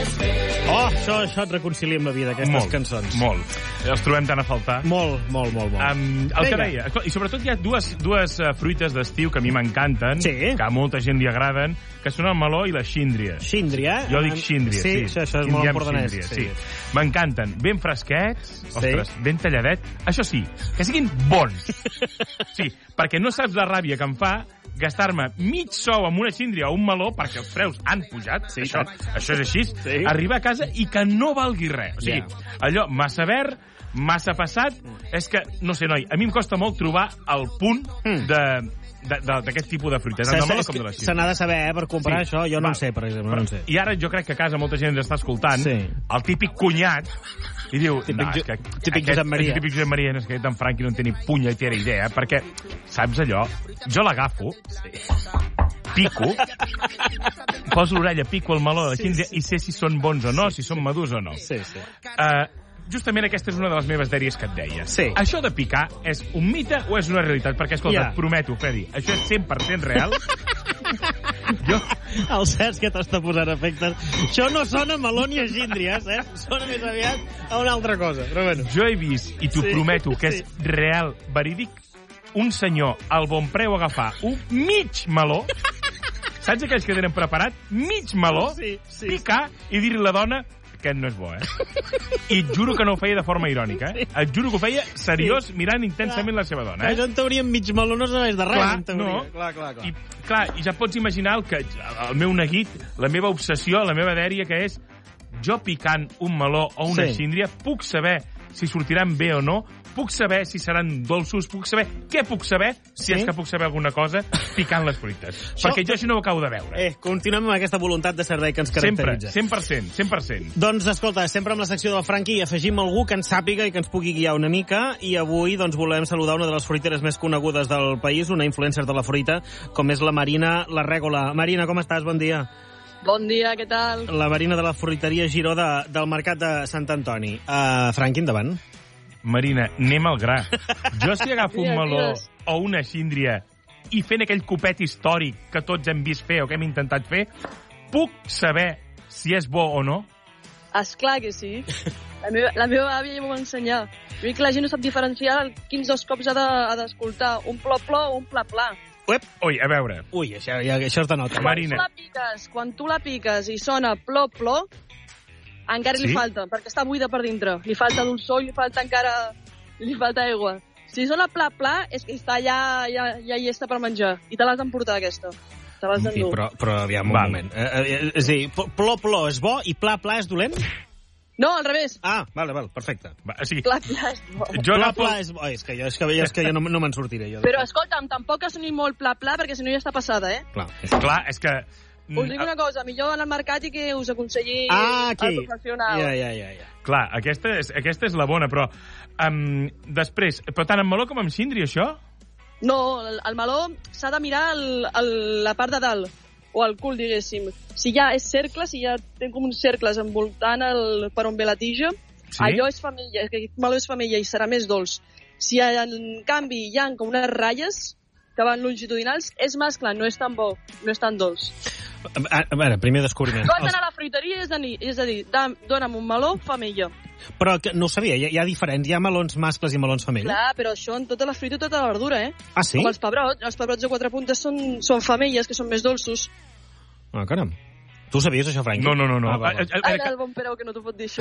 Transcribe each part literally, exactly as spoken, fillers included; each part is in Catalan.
Oh, això, això et reconcilia amb la vida, aquestes molt, cançons. Molt, els trobem tant a faltar. Molt, molt, molt, molt. Um, el que deia, i sobretot hi ha dues, dues uh, fruites d'estiu que a mi m'encanten, sí. que a molta gent li agraden, que són el meló i la xíndria. Xíndria? Jo dic xíndria, sí. Sí, això, això és molt empordanès. Xíndria, sí. sí. M'encanten, ben fresquets, ostres, sí. ben talladet. Això sí, que siguin bons. Sí, perquè no saps la ràbia que em fa gastar-me mig sou amb una xíndria o un meló, perquè els preus han pujat, sí, això, això és així, sí. Arribar a casa i que no valgui res. O sigui, yeah. allò massa verd, massa passat, és que, no sé, noi, a mi em costa molt trobar el punt mm. de... d'aquest tipus de fruites. Se n'ha de saber, eh, per comprar sí. això. Jo no Va. en sé, per exemple. No en sé. I ara jo crec que a casa molta gent ens està escoltant, sí. el típic cunyat, i diu... Típic, no, és que típic aquest, Josep Maria. Típic Josep Maria, és que en Franqui no en té ni punyetera idea, perquè, saps allò? Jo l'agafo, sí. pico, poso l'orella, pico el meló de la xíndria sí, sí. i sé si són bons o no, si són madurs o no. Sí, sí. Uh, justament aquesta és una de les meves dèries que et deia. Sí. Això de picar és un mite o és una realitat? Perquè, escolta, yeah. et prometo, Fedi, això és cent per cent real. jo... El Cesc que t'està posant efectes. Això no sona a meló ni a xíndries, eh? Sona més aviat a una altra cosa, però bueno. Jo he vist, i t'ho sí. prometo, que és sí. real, verídic, un senyor al bon preu agafar un mig meló, saps aquells que tenen preparat? Mig meló, sí, sí, picar i dir-li a la dona aquest no és bo, eh? I et juro que no ho feia de forma irònica, eh? Et juro que ho feia seriós, sí. mirant intensament clar. la seva dona, eh? Això en teoria en mig meló no serveix de res, clar, en teoria. No. Clar, clar, clar. I, clar, I ja pots imaginar el, que, el meu neguit, la meva obsessió, la meva dèria, que és jo picant un meló o una sí. xíndria, puc saber si sortiran bé o no, puc saber si seran dolços, puc saber què puc saber, si sí? és que puc saber alguna cosa, picant les fruites. Això... Perquè jo això no ho acabo de veure. Eh, continuem amb aquesta voluntat de servei que ens caracteritza. Sempre, cent per cent, cent per cent. Doncs, escolta, sempre amb la secció del Franqui afegim algú que ens sàpiga i que ens pugui guiar una mica, i avui doncs, volem saludar una de les fruiteres més conegudes del país, una influencer de la fruita, com és la Marina La Règola. Marina, com estàs? Bon dia. Bon dia, què tal? La Marina de la fruiteria Giró de, del Mercat de Sant Antoni. Uh, Franqui, endavant. Marina, anem al gra. Jo si agafo un meló o una xíndria i fent aquell copet històric que tots hem vist fer o que hem intentat fer, puc saber si és bo o no? Esclar que sí. La meva, la meva àvia ja m'ho va ensenyar. Jo dic que la gent no sap diferenciar quins dos cops ha d'escoltar, de, un plop-plop o un pla-pla. Uep. Ui, a veure. Ui, això, ja, això es denota. Marina. Quan tu la piques, quan tu la piques i sona plop-plop, encara sí? li falta, perquè està buida per dintre. Li falta dolçor, li falta encara... li falta aigua. Si sona pla-pla, és que està ja, ja, ja hi està per menjar. I te l'has d'emportar, aquesta. Te l'has d'endur. Però, però aviam, un moment. Eh, eh, és a dir, plop-plop és bo i pla-pla és dolent? No, al revés. Ah, vale, vale, perfecte. Va, o sigui, pla-pla és bo. Pla-pla és bo. És que jo, és que, és que jo no, no me'n sortiré. Jo. Però, escolta'm, tampoc que soni molt pla-pla, perquè si no ja està passada, eh? Clar, és, clar, és que... Us dic una cosa, millor anar al mercat i que us aconselli ah, el professional. Ja, ja, ja, ja. Clar, aquesta és, aquesta és la bona, però um, després, però tant en meló com en xíndria, això? No, el, el meló s'ha de mirar el, el, la part de dalt, o el cul, diguéssim. Si ja és cercle, si ja té com uns cercles envoltant el, per on ve la tija, sí? allò és femella, aquest meló és femella i serà més dolç. Si en canvi hi ha com unes ratlles que van longitudinals, és mascle, no és tan bo, no és tan dolç. A, a veure, primer descobriment. Tu has d'anar a la fruiteria, és a dir, és a dir dona'm un meló femella. Però que, no ho sabia, hi ha, hi ha diferents, hi ha melons mascles i melons femelles. Clar, però això en tota la fruita i tota la verdura, eh? Ah, sí? Com els pebrots, els pebrots de quatre puntes són, són femelles, que són més dolços. Ah, caram. Tu ho sabies, això, Franqui? No, no, no. no. Ah, va, va. Ai, el bon Pereu, que no t'ho pot dir, això.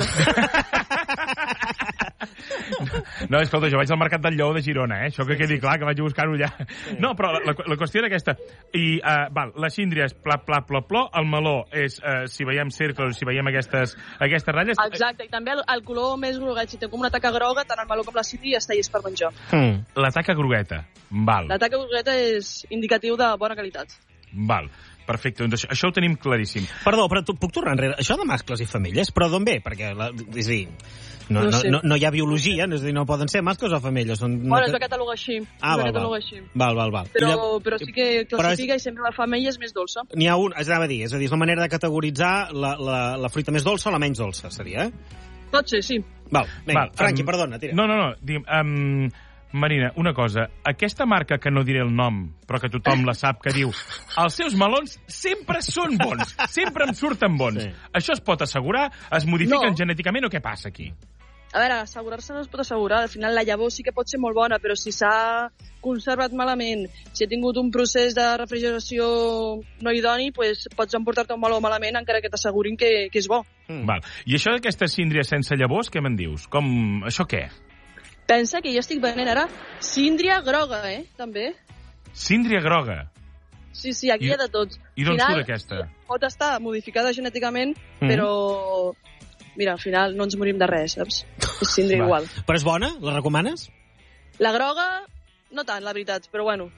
No, escolta, jo vaig al Mercat del Lleó de Girona, eh? Això que quedi clar, que vaig a buscar-ho allà. No, però la, la qüestió era aquesta. I, uh, val, la xíndria és pla, pla, pla, pla, el meló és, uh, si veiem cercles, si veiem aquestes, aquestes ratlles... Exacte, i també el, el color més groguet, si té com una taca groga, tant el meló com la xíndria està llest per menjar. Mm. La taca grogueta, val. La taca grogueta és indicatiu de bona qualitat. Val. Perfecte, doncs això, això ho tenim claríssim. Perdó, però tu, puc tornar enrere? Això de mascles i femelles, però d'on ve? Perquè, la, és a dir, no, no, no, no hi ha biologia, és a dir, no poden ser mascles o femelles. Són... Bueno, és de catàleg així. Ah, val, val. Així. val, val, val. Però, però sí que classifica és... i sempre la femella és més dolça. N'hi ha un, es anava a dir, és a dir, és la manera de categoritzar la, la, la fruita més dolça o la menys dolça, seria, eh? Pot ser, sí. Val, vinga, val, Franqui, um, perdona, tira. No, no, no, digue'm... Um, Marina, una cosa. Aquesta marca, que no diré el nom, però que tothom la sap, que diu els seus melons sempre són bons, sempre em surten bons. Sí. Això es pot assegurar? Es modifiquen no. genèticament o què passa aquí? A veure, assegurar-se no es pot assegurar. Al final la llavor sí que pot ser molt bona, però si s'ha conservat malament, si ha tingut un procés de refrigeració no idoni, pues pots emportar-te un meló malament encara que t'assegurin que, que és bo. Mm. Val. I això d'aquesta síndria sense llavors, què me'n dius? Com... Això què? Pensa que jo estic venent ara síndria groga, eh, també. Síndria groga? Sí, sí, aquí I, hi ha de tot. I d'on surt aquesta? Pot estar modificada genèticament, mm. però... Mira, al final no ens morim de res, saps? És síndria igual. Però és bona? La recomanes? La groga, no tant, la veritat, però bueno.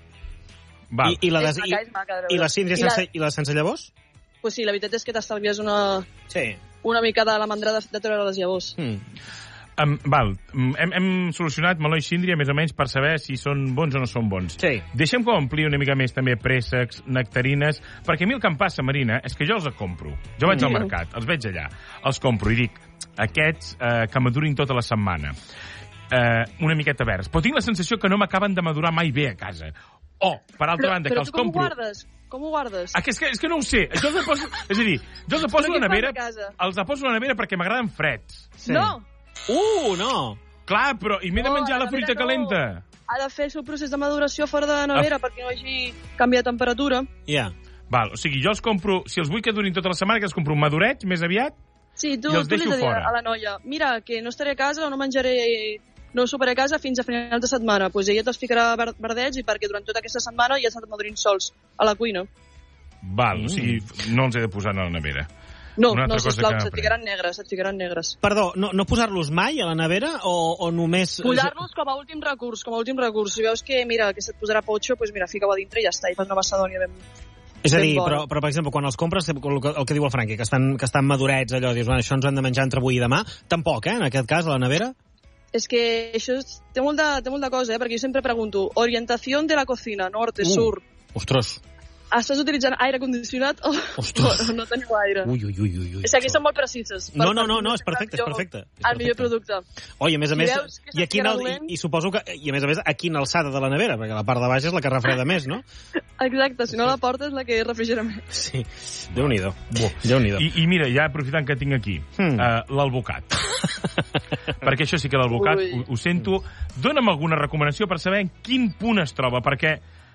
Val. I, i, la, des... maca, maca, I la síndria I sense, la... i la sense llavors? Pues sí, la veritat és que t'estalvies una... Sí. Una mica de la mandra de, de treure les llavors. Mm. Um, val, hem, hem solucionat meló i síndria més o menys per saber si són bons o no són bons. Sí. Deixem que ampliï una mica més també préssecs, nectarines, perquè a mi el que em passa, Marina, és que jo els compro. Jo vaig al mercat, els veig allà, els compro i dic, aquests eh, que madurin tota la setmana. Eh, una miqueta verds. Però tinc la sensació que no m'acaben de madurar mai bé a casa. O, per altra però, banda, però que els compro... Però com ho guardes? Com ho guardes? Ah, que és, que, és que no ho sé. Jo els poso, és a dir, jo els poso a la nevera... Els poso a la nevera perquè m'agraden freds. Sí. No! Uh, no! Clar, però... I m'he no, de menjar la fruita no. calenta. Ha de fer el seu procés de maduració fora de la nevera ah. perquè no hagi canviat de temperatura. Ja. Yeah. Val, o sigui, jo els compro... Si els vull que durin tota la setmana, que els compro un madurets més aviat sí, tu, i els tu deixo li fora. A la noia, mira, que no estaré a casa o no menjaré... No soparé a casa fins a final de setmana. Doncs pues ella te'ls ficarà verdets i perquè durant tota aquesta setmana ja estan madurint sols a la cuina. Val, mm. o sigui, no els he de posar a la nevera. No, no, sisplau, se't ficaran negres, se't ficaran negres. Perdó, no, no posar-los mai a la nevera o, o només... Posar-los com a últim recurs, com a últim recurs. Si veus que, mira, que se't posarà potxo, doncs mira, fica-ho a dintre i ja està, i fas una macedònia ben... És a dir, però, però, per exemple, quan els compres, el que, el que diu el Franqui, que estan, que estan madurets, allò, dius, bueno, això ens hem de menjar entre avui i demà, tampoc, eh, en aquest cas, a la nevera? És que això és, té, molt de, té molta cosa, eh, perquè jo sempre pregunto, orientació de la cocina, norte, uh, sur... Ostres... Estàs utilitzant aire condicionat o no, no teniu aire? Ui, ui, ui, ui. És que aquí són molt precises. No, no, no, no, és perfecte, és perfecte. El millor producte. Oi, a més a més, i, aquí el, i, i suposo que, i a més a més, a quina alçada de la nevera, perquè la part de baix és la que refreda més, no? Exacte, si no la porta és la que refrigera més. Sí, Déu-n'hi-do. Déu-n'hi-do. I, I mira, ja aprofitant que tinc aquí, hmm. uh, l'alvocat. Perquè això sí que l'alvocat, ho, ho sento. Dóna'm alguna recomanació per saber en quin punt es troba, perquè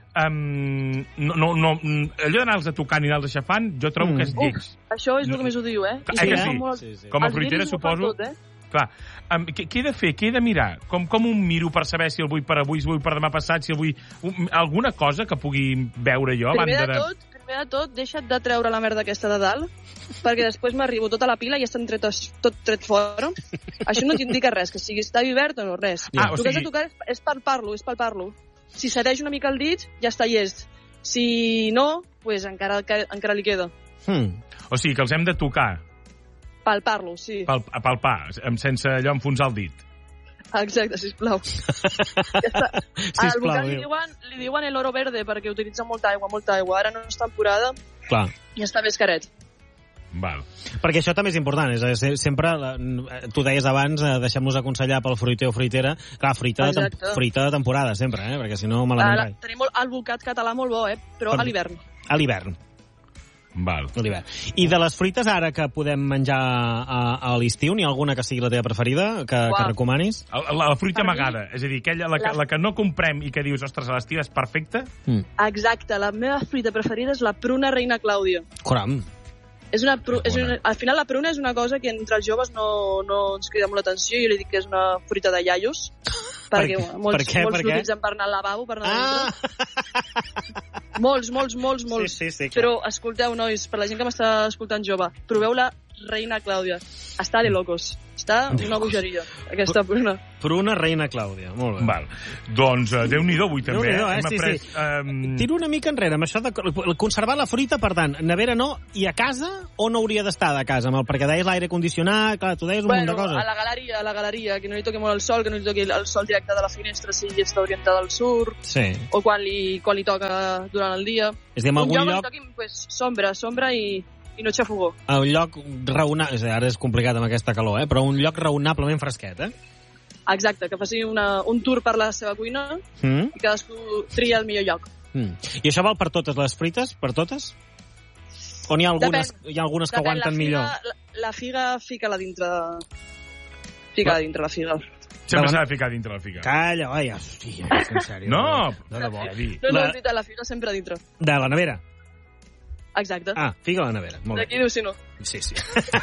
Um, no, no, no, allò d'anar-los tocant i anar-los aixafant, jo trobo mm. que és lleig. Uf, això és el que més ho diu, eh? I sí, sí. Molt... sí, sí. Com a fruitera, suposo... Tot, eh? Clar. Um, què, què he de fer? Què he de mirar? Com, com un miro per saber si el vull per avui, si el vull per demà passat, si el vull... Um, alguna cosa que pugui veure jo primer abans de... de tot, primer de tot, deixa't de treure la merda aquesta de dalt, perquè després m'arribo tota la pila i estan tret, tot tret fora. Això no t'indica res, que sigui està obert o no, res. Ah, el que has de tocar és, és palpar-lo, és palpar-lo. Si cedeix una mica el dit, ja està llest. Si no, pues encara, encara li queda. Hmm. O sigui, que els hem de tocar. Palpar-lo, sí. Pal palpar, sense allò enfonsar el dit. Exacte, sisplau. Ja està. Al vocal li diuen, li diuen el oro verde perquè utilitza molta aigua, molta aigua. Ara no és temporada. Clar. I està més caret. Val. Perquè això també és important, és, és sempre, tu deies abans, eh, deixem-nos aconsellar pel fruiter o fruitera, clar, fruita de, fruita de temporada sempre, eh, perquè si no malament rai. Tenim el bocat català molt bo, eh, però per... a l'hivern. A l'hivern. Val. A l'hivern. I de les fruites ara que podem menjar a, a l'estiu, n'hi ha alguna que sigui la teva preferida, que, que recomanis? La, la, la fruita per amagada, mi... és a dir, aquella, la, la... la que no comprem i que dius, ostres, a l'estiu és perfecta? Mm. Exacte, la meva fruita preferida és la pruna reina Clàudia. Coram. És una, és una, al final la pruna és una cosa que entre els joves no, no ens crida molt l'atenció. Jo li dic que és una fruita de iaios, perquè per, molts, per què, molts per l'utilitzen per anar al lavabo, per anar ah! dintre. Molts, molts, molts, molts. Sí, sí, sí, però escolteu, nois, per la gent que m'està escoltant jove, proveu la reina Clàudia. Està de locos. Està una bogeria, aquesta pruna. Pruna reina Clàudia, molt bé. Val. Doncs uh, Déu-n'hi-do avui també. Déu-n'hi-do, eh? Sí, après, sí. Um... Tiro una mica enrere amb això de conservar la fruita, per tant, nevera no, i a casa o no hauria d'estar de casa? Amb el, perquè deies l'aire condicionat, clar, tu deies un bueno, munt de coses. A la galeria, a la galeria, que no li toqui molt el sol, que no li toqui el sol directe de la finestra si està orientada al sur, sí. O quan li, quan li toca durant el dia. És a dir, en algun un lloc... lloc... Li toqui, pues, sombra, sombra i... i no xafogó. A un lloc raonable, ara és complicat amb aquesta calor, eh? Però un lloc raonablement fresquet, eh? Exacte, que faci una, un tour per la seva cuina mm. i cadascú tria el millor lloc. Mm. I això val per totes les frites? Per totes? O n'hi ha algunes, hi ha algunes que Depèn, aguanten la figa, millor? La, la figa, fica-la dintre, fica-la dintre la figa. Sempre s'ha de ficar dintre la figa. Calla, vai, hòstia, en sèrio. No, no, no, no, no, no, la... la figa sempre dintre. De la nevera? Exacte. Ah, figa a la nevera. D'aquí diu si no. Sí, sí.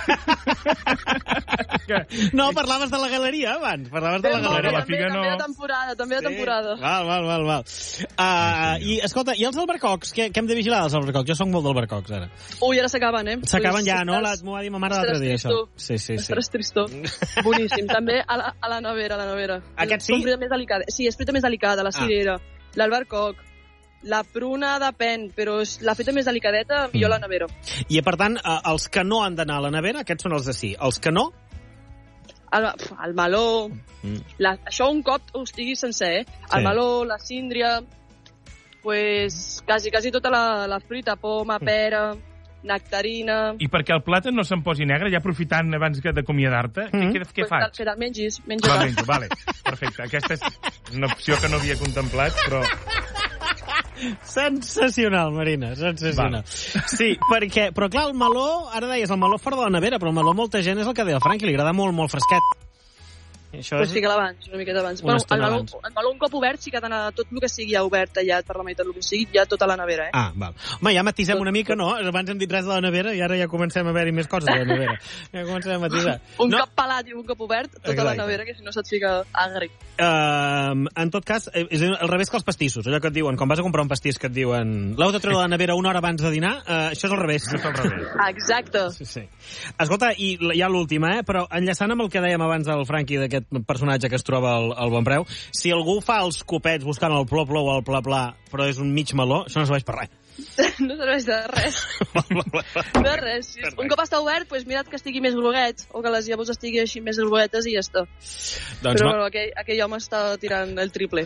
No, parlaves de la galeria abans. Parlaves de la galeria. La figa no... També de temporada, també de temporada. Sí. Val, val, val. val. Uh, I, escolta, i els albercocs? Què, què hem de vigilar dels albercocs? Jo soc molt d'albercocs, ara. Ui, ara s'acaben, eh? S'acaben ja, no? M'ho va dir ma mare l'altre dia, això. Sí, sí, sí. Estaràs tristó. Boníssim. També a la, a la nevera, a la nevera. Aquest sí? És més delicada. Sí, és fruita més delicada, la cirera, ah. l'albercoc. La pruna depèn, però la feta més delicadeta, millor mm. la nevera. I, per tant, els que no han d'anar a la nevera, aquests són els de sí. Els que no... El, el meló... Mm. La, això un cop ho estigui sencer, eh? El sí. meló, la síndria... Pues, quasi, quasi tota la, la fruita, poma, pera, nectarina... I perquè el plàtan no se'n posi negre, ja aprofitant abans d'acomiadar-te, mm. què, què, què pues, faig? Que te'l mengis, menja Va, menjo, vale, perfecte. Aquesta és una opció que no havia contemplat, però... Sensacional, Marina, sensacional. Val. Sí, perquè, però clar, el meló, ara deies, el meló fora de la nevera, però el meló molta gent és el que deia el Franqui, li agrada molt, molt fresquet. Això pues és... fica-la abans, una miqueta abans. Una bueno, el, meló, abans. El meló un cop obert sí que ha d'anar tot el que sigui ja obert, tallat per la meitat, el que sigui, ja tota la nevera, eh? Ah, val. Home, ja matisem tot, una mica, tot. No? Abans hem dit res de la nevera i ara ja comencem a veure més coses de la nevera. Ja comencem a matisar. Un no? cop pelat i un cop obert, tota Exacte. La nevera, que si no se't fica agri. Uh, en tot cas, és al revés que els pastissos. Allò que et diuen, quan vas a comprar un pastís que et diuen l'heu de treure de la nevera una hora abans de dinar, uh, això és al revés. Això és al revés. Exacte. Sí, sí. Escolta, i ja l'última, eh? Però enllaçant amb el que dèiem abans del Franqui, d'aquest personatge que es troba al, al Bonpreu, si algú fa els copets buscant el plop-plop o el pla-pla, però és un mig meló, això no serveix per res. No serveix de res. De res. Si un cop està obert, pues mira't que estigui més groguet, o que les llavors estigui així més groguetes i ja està. Doncs però bueno, aquell, aquell home està tirant el triple.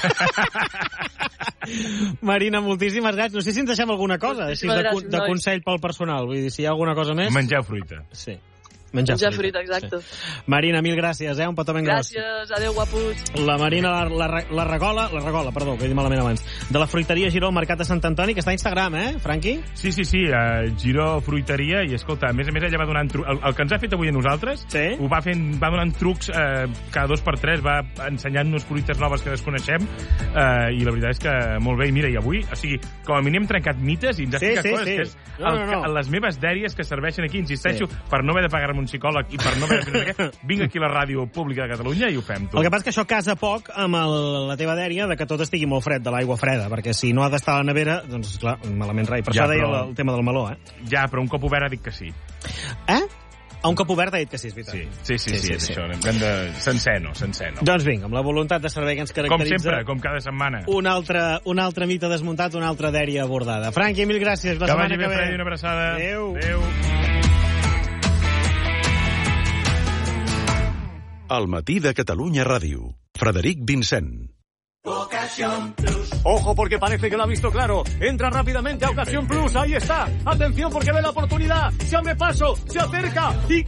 Marina, moltíssimes gràcies. No sé si ens deixem alguna cosa, així de, gràcies, de consell pel personal. Vull dir, si hi ha alguna cosa més... Mengeu fruita. Sí. Menjar, Menjar fruita, exacte. Sí. Marina, mil gràcies, eh? Un petó ben gros. Gràcies, adeu, guapos. La Marina, la, la, la regola, la regola, perdó, que he dit malament abans, de la fruiteria Giró al Mercat de Sant Antoni, que està a Instagram, eh, Franqui? Sí, sí, sí, uh, Giró Fruiteria, i escolta, a més a més ella va donant trucs, el, el que ens ha fet avui a nosaltres, sí? Ho va fent, va donant trucs uh, cada dos per tres, va ensenyant-nos fruites noves que desconeixem, uh, i la veritat és que molt bé, i mira, i avui, o sigui, com a mínim hem trencat mites i ens ha sí, explicat sí, coses, sí. que és no, no, no. El, les meves dèries que serveixen aquí, insisteixo, sí. Per no haver de pagar-me un psicòleg i per no haver de fer res, vinc aquí a la ràdio pública de Catalunya i ho fem, tu. El que passa és que això casa poc amb el, la teva dèria de que tot estigui molt fred, de l'aigua freda, perquè si no ha d'estar a la nevera, doncs, clar, malament rai. Per ja, això deia però... el tema del meló, eh? Ja, però un cop obert ha dit que sí. Eh? A un cop obert ha dit que sí, és veritat. Sí, sí, sí, sí, sí, és sí. Això. Hem de... Sencer no, sencer no. Doncs vinga, amb la voluntat de servei que ens caracteritza... Com sempre, com cada setmana. Un altre, un altre mite desmuntat, una altra dèria abordada. Franqui, mil gràcies. La que setmana vagi bé, Freddy, una abraçada. Adéu. Adéu. Al matí de Catalunya Ràdio. Frederic Vincent. Ocasión Plus. Ojo porque parece que lo ha visto claro. Entra rápidamente a Ocasión Plus. Ahí está. Atención porque ve la oportunidad. Se abre paso. Se acerca. Y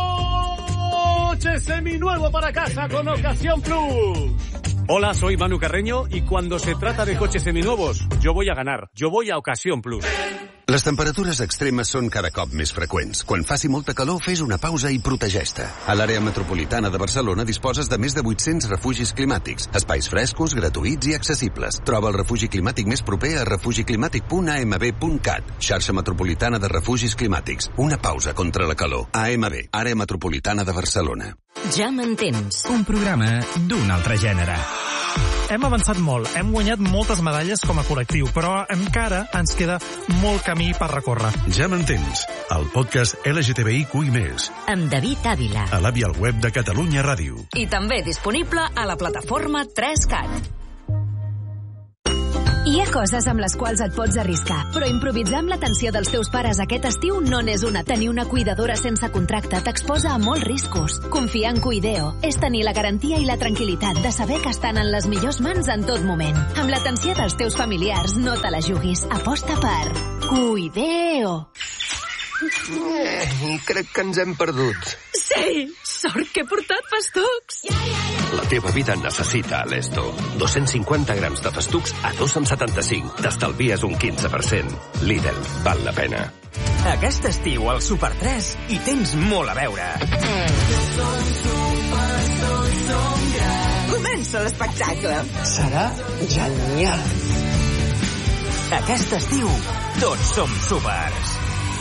coche seminuevo para casa con Ocasión Plus. Hola, soy Manu Carreño y cuando se trata de coches seminuevos, yo voy a ganar. Yo voy a Ocasión Plus. Les temperatures extremes són cada cop més freqüents. Quan faci molta calor, fes una pausa i protegeix-te. A l'àrea metropolitana de Barcelona disposes de més de vuit-cents refugis climàtics, espais frescos, gratuïts i accessibles. Troba el refugi climàtic més proper a refugiclimàtic punt a m b punt cat. Xarxa metropolitana de refugis climàtics. Una pausa contra la calor. A m b, àrea metropolitana de Barcelona. Ja m'entens. Un programa d'un altre gènere. Hem avançat molt, hem guanyat moltes medalles com a col·lectiu, però encara ens queda molt camí per recórrer. Ja m'entens, el podcast L G T B I Q i més. Amb David Ávila. A l'avi al web de Catalunya Ràdio. I també disponible a la plataforma tres cat. Hi ha coses amb les quals et pots arriscar, però improvisar amb l'atenció dels teus pares aquest estiu no n'és una. Tenir una cuidadora sense contracte t'exposa a molts riscos. Confiar en Cuideo és tenir la garantia i la tranquil·litat de saber que estan en les millors mans en tot moment. Amb l'atenció dels teus familiars no te la juguis. Aposta per Cuideo. Eh, crec que ens hem perdut. Sí, sort que he portat pastucs. Ja, ja, ja. La teva vida necessita Alesto. dos-cents cinquanta grams de festucs a dos coma setanta-cinc. T'estalvies un quinze per cent. Lidl, val la pena. Aquest estiu al Super tres hi tens molt a veure. Comença l'espectacle. Serà genial. Aquest estiu tots som súpers.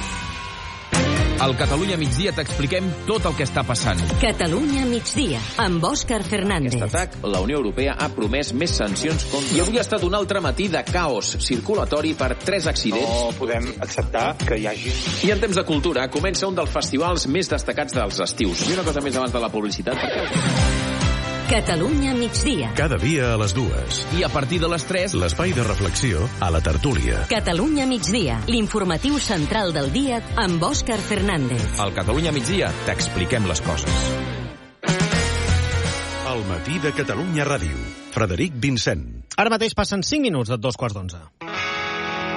Al Catalunya migdia t'expliquem tot el que està passant. Catalunya migdia, amb Òscar Fernández. Aquest atac, la Unió Europea ha promès més sancions contra... I avui ha estat un altre matí de caos circulatori per tres accidents. No podem acceptar que hi hagi... I en temps de cultura comença un dels festivals més destacats dels estius. I una cosa més abans de la publicitat, perquè... Catalunya migdia. Cada dia a les dues. I a partir de les tres... L'espai de reflexió a la tertúlia. Catalunya migdia, l'informatiu central del dia amb Òscar Fernández. Al Catalunya migdia t'expliquem les coses. El matí de Catalunya Ràdio. Frederic Vincent. Ara mateix passen cinc minuts de dos quarts d'onze.